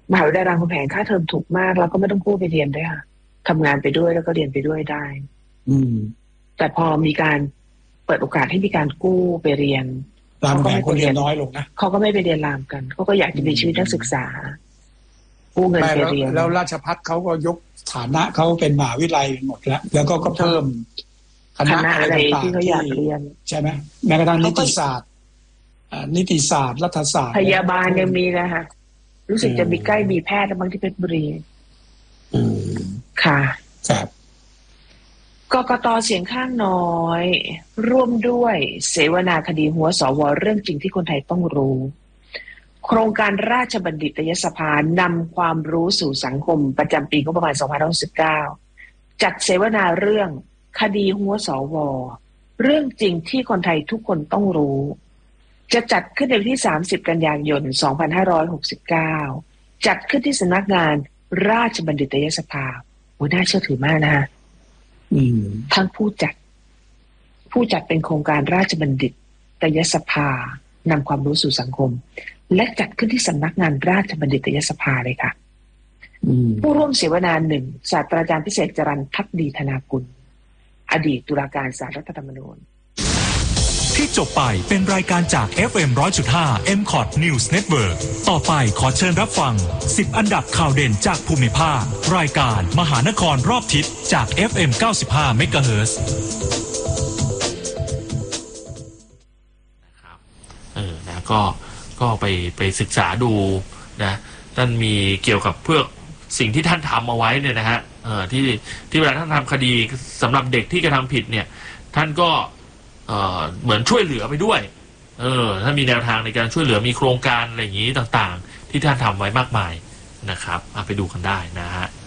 มหาวิทยาลัยรามคำแหงค่าเทอมถูกมากแล้วก็ไม่ต้องกู้ไปเรียนด้วยค่ะทำงานไปด้วยแล้วก็เรียนไปด้วยได้แต่พอมีการเปิดโอกาสให้มีการกู้ไปเรียนรามคำแหงคนเรียนน้อยลงนะเขาก็ไม่ไปเรียนรามกันเขาก็อยากจะมีชีวิตนักศึกษากู้เงินไปเรียนแล้วราชภัฏเขาก็ยกฐานะเขาเป็นมหาวิทยาลัยหมดแล้วก็เพิ่มคณะอะไรที่เขาอยากเรียนใช่ไหมแม้กระทั่งนิติศาสตร์รัฐศาสตร์พยาบาลยังมีนะคะรู้สึกจะมีใกล้มีแพทย์บางที่เพชรบุรีค่ะครับกกต.เสียงข้างน้อยร่วมด้วยเสวนาคดีหัวสว.เรื่องจริงที่คนไทยต้องรู้โครงการราชบัณฑิตยสภานำความรู้สู่สังคมประจำปีงบประมาณ2569จัดเสวนาเรื่องคดีหัวสว.เรื่องจริงที่คนไทยทุกคนต้องรู้จะจัดขึ้นในวันที่30กันยายน2569จัดขึ้นที่สำนักงานราชบัณฑิตยสภาน่าเชื่อถือมากนะทั้งผู้จัดเป็นโครงการราชบัณฑิตยสภานำความรู้สู่สังคมและจัดขึ้นที่สำนักงานราชบัณฑิตยสภาเลยค่ะผู้ร่วมเสวนา1ศาสตราจารย์พิเศษจรัญภักดีธนากุลอดีตตุลาการศาลรัฐธรรมนูญที่จบไปเป็นรายการจาก FM 100.5 MCOT News Network ต่อไปขอเชิญรับฟัง10อันดับข่าวเด่นจากภูมิภาครายการมหานครรอบทิศจาก FM 95 MHz นะครับนะก็ไปศึกษาดูนะท่านมีเกี่ยวกับเพื่อสิ่งที่ท่านทำเอาไว้เนี่ยนะฮะที่เวลาท่านทำคดีสำหรับเด็กที่กระทำผิดเนี่ยท่านก็เหมือนช่วยเหลือไปด้วยถ้ามีแนวทางในการช่วยเหลือมีโครงการอะไรอย่างนี้ต่างๆที่ท่านทำไว้มากมายนะครับไปดูกันได้นะฮะ